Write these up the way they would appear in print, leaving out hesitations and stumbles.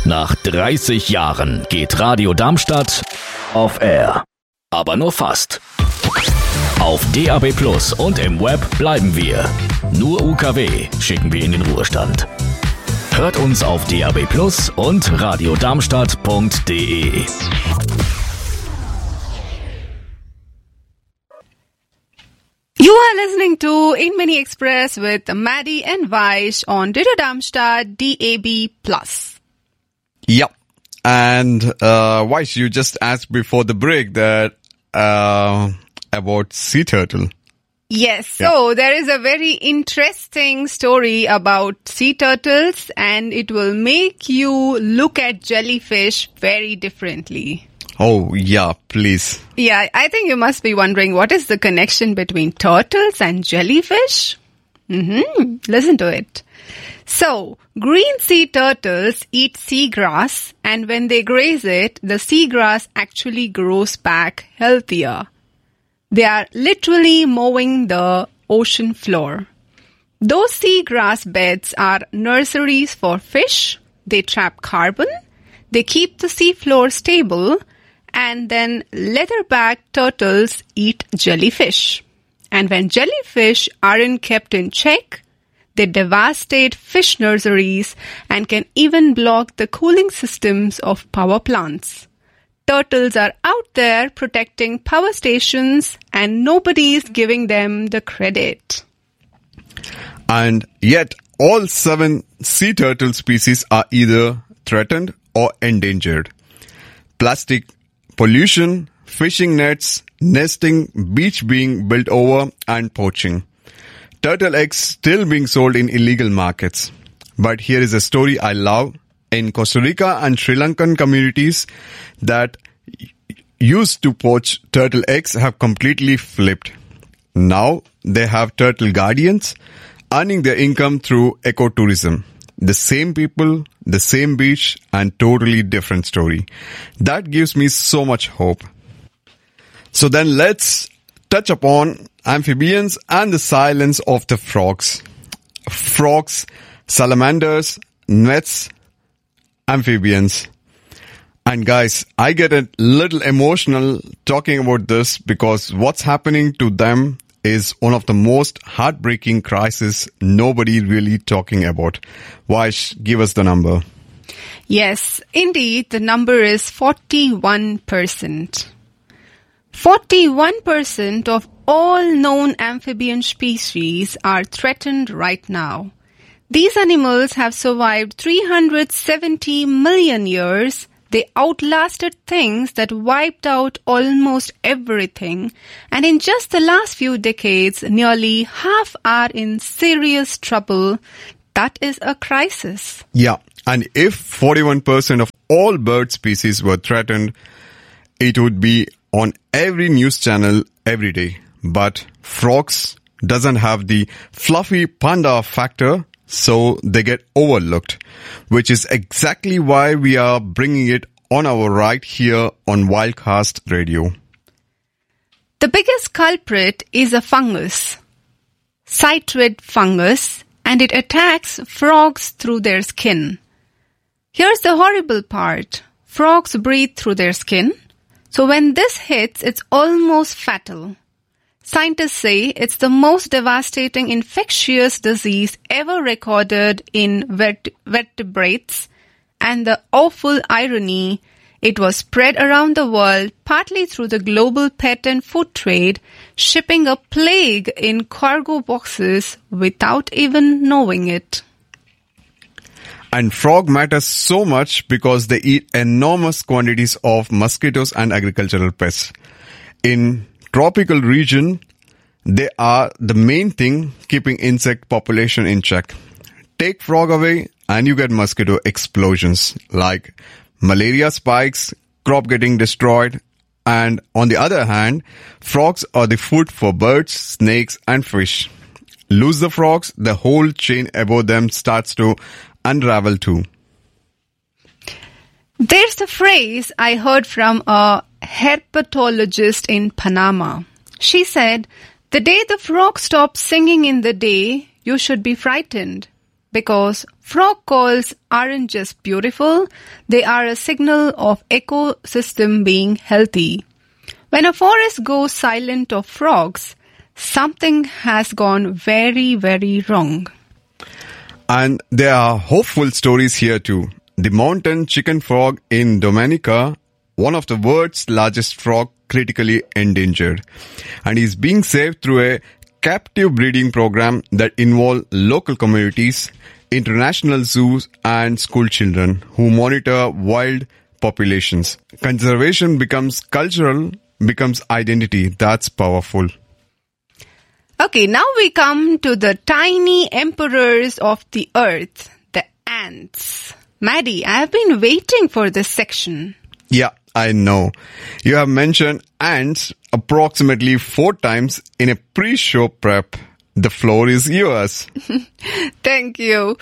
Nach 30 Jahren geht Radio Darmstadt off air. Aber nur fast. Auf DAB+ und im Web bleiben wir. Nur UKW schicken wir in den Ruhestand. Hört uns auf DAB+ und radiodarmstadt.de. You are listening to In Mini Express with Maddie and Vaish on Radio Darmstadt DAB+. Yep. And Vaish, you just asked before the break that about sea turtle. Yes, so there is a very interesting story about sea turtles, and it will make you look at jellyfish very differently. Oh, yeah, please. Yeah, I think you must be wondering, what is the connection between turtles and jellyfish? Listen to it. So, green sea turtles eat seagrass, and when they graze it, the seagrass actually grows back healthier. They are literally mowing the ocean floor. Those seagrass beds are nurseries for fish. They trap carbon. They keep the seafloor stable. And then leatherback turtles eat jellyfish. And when jellyfish aren't kept in check, they devastate fish nurseries and can even block the cooling systems of power plants. Turtles are out there protecting power stations, and nobody is giving them the credit. And yet, all 7 sea turtle species are either threatened or endangered. Plastic pollution, fishing nets, nesting, beach being built over, and poaching. Turtle eggs still being sold in illegal markets. But here is a story I love. In Costa Rica and Sri Lankan communities that used to poach turtle eggs have completely flipped. Now they have turtle guardians earning their income through ecotourism. The same people, the same beach, and totally different story. That gives me so much hope. So then let's touch upon amphibians and the silence of the frogs. Frogs, salamanders, nets, amphibians. And guys, I get a little emotional talking about this because what's happening to them is one of the most heartbreaking crises nobody really talking about. Vaish, give us the number. Yes, indeed, the number is 41%. 41% of all known amphibian species are threatened right now. These animals have survived 370 million years. They outlasted things that wiped out almost everything. And in just the last few decades, nearly half are in serious trouble. That is a crisis. Yeah, and if 41% of all bird species were threatened, it would be on every news channel every day. But frogs doesn't have the fluffy panda factor, so they get overlooked, which is exactly why we are bringing it on our right here on Wildcast Radio. The biggest culprit is a fungus, citrid fungus, and it attacks frogs through their skin. Here's the horrible part. Frogs breathe through their skin, so when this hits, it's almost fatal. Scientists say it's the most devastating infectious disease ever recorded in vertebrates, and the awful irony, it was spread around the world partly through the global pet and food trade, shipping a plague in cargo boxes without even knowing it. And frog matters so much because they eat enormous quantities of mosquitoes and agricultural pests. In tropical region, they are the main thing keeping insect population in check. Take frog away and you get mosquito explosions like malaria spikes, crop getting destroyed. And on the other hand, frogs are the food for birds, snakes and fish. Lose the frogs, the whole chain above them starts to unravel too. There's a phrase I heard from a herpetologist in Panama. She said, "The day the frog stops singing in the day, you should be frightened, because Frog calls aren't just beautiful, they are a signal of ecosystem being healthy. When a forest goes silent of frogs, something has gone very, very wrong. And there are hopeful stories here too. The mountain chicken frog in Dominica, one of the world's largest frog, critically endangered, and is being saved through a captive breeding program that involves local communities, international zoos and school children who monitor wild populations. Conservation becomes cultural, becomes identity. That's powerful. Okay, now we come to the tiny emperors of the earth, the ants. Maddie, I have been waiting for this section. Yeah, I know. You have mentioned ants approximately 4 times in a pre-show prep. The floor is yours. Thank you.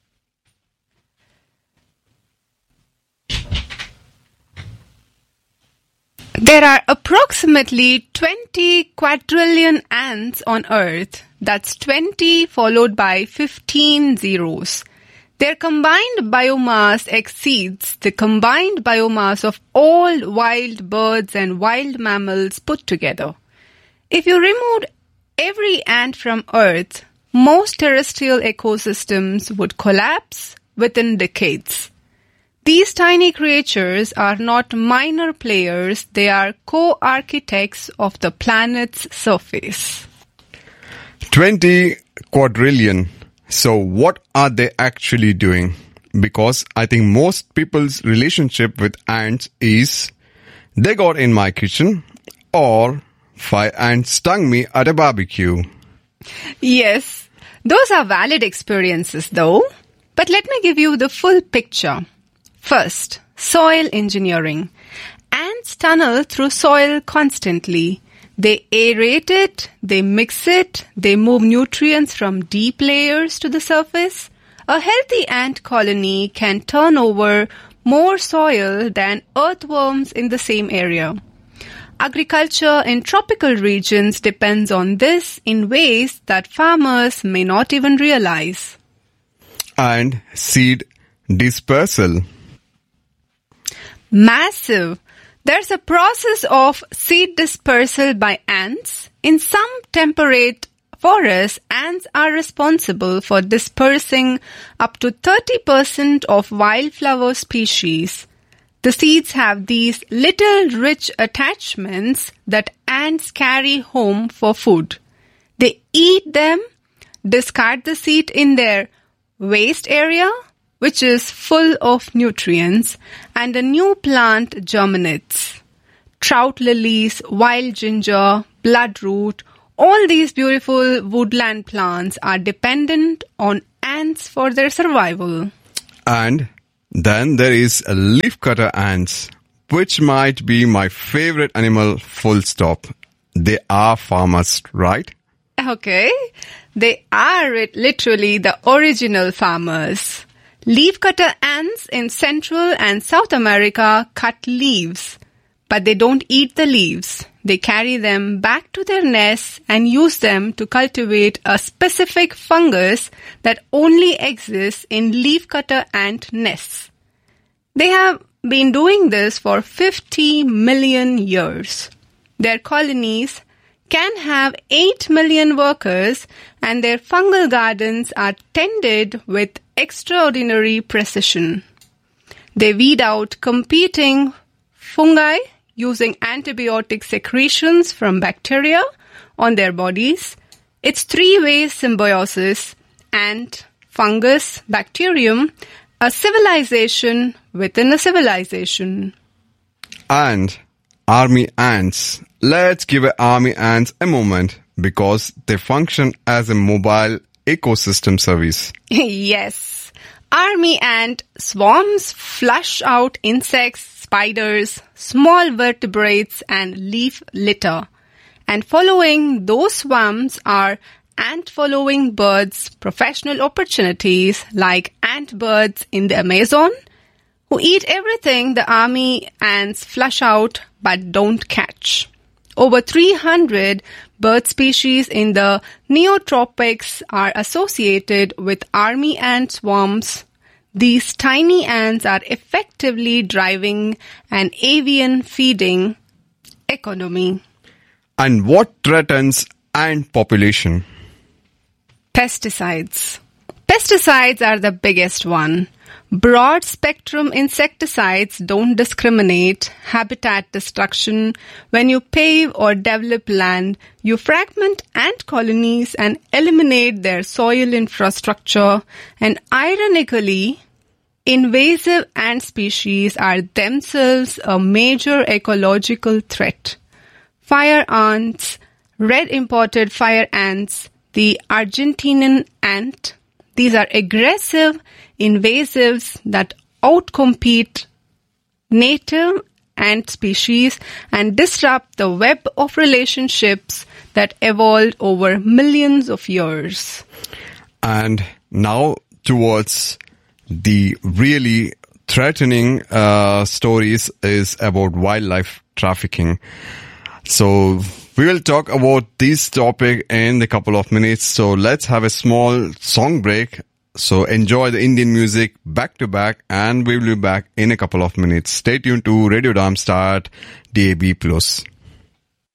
There are approximately 20 quadrillion ants on Earth. That's 20 followed by 15 zeros. Their combined biomass exceeds the combined biomass of all wild birds and wild mammals put together. If you removed every ant from Earth, most terrestrial ecosystems would collapse within decades. These tiny creatures are not minor players, they are co-architects of the planet's surface. 20 quadrillion. So what are they actually doing? Because I think most people's relationship with ants is, they got in my kitchen, or 5 ants stung me at a barbecue. Yes, those are valid experiences though. But let me give you the full picture. First, soil engineering. Ants tunnel through soil constantly. They aerate it, they mix it, they move nutrients from deep layers to the surface. A healthy ant colony can turn over more soil than earthworms in the same area. Agriculture in tropical regions depends on this in ways that farmers may not even realize. And seed dispersal. Massive. There's a process of seed dispersal by ants. In some temperate forests, ants are responsible for dispersing up to 30% of wildflower species. The seeds have these little rich attachments that ants carry home for food. They eat them, discard the seed in their waste area, which is full of nutrients, and a new plant germinates. Trout lilies, wild ginger, bloodroot, all these beautiful woodland plants are dependent on ants for their survival. And then there is leafcutter ants, which might be my favorite animal, full stop. They are farmers, right? Okay, they are literally the original farmers. Leafcutter ants in Central and South America cut leaves, but they don't eat the leaves. They carry them back to their nests and use them to cultivate a specific fungus that only exists in leafcutter ant nests. They have been doing this for 50 million years. Their colonies can have 8 million workers, and their fungal gardens are tended with extraordinary precision. They weed out competing fungi using antibiotic secretions from bacteria on their bodies. It's three-way symbiosis: ant, fungus, bacterium, a civilization within a civilization. And army ants. Let's give army ants a moment because they function as a mobile ecosystem service. Yes. Army ant swarms flush out insects, spiders, small vertebrates, and leaf litter. And following those swarms are ant-following birds, professional opportunities like ant birds in the Amazon, who eat everything the army ants flush out but don't catch. Over 300 Bird species in the neotropics are associated with army ant swarms. These tiny ants are effectively driving an avian feeding economy. And what threatens ant population? Pesticides. Pesticides are the biggest one. Broad-spectrum insecticides don't discriminate habitat destruction. When you pave or develop land, you fragment ant colonies and eliminate their soil infrastructure. And ironically, invasive ant species are themselves a major ecological threat. Fire ants, red imported fire ants, the Argentinian ant, these are aggressive invasives that outcompete native ant species and disrupt the web of relationships that evolved over millions of years. And now towards the really threatening stories is about wildlife trafficking. So we will talk about this topic in a couple of minutes. So let's have a small song break. So enjoy the Indian music back to back, and we will be back in a couple of minutes. Stay tuned to Radio Darmstadt DAB+.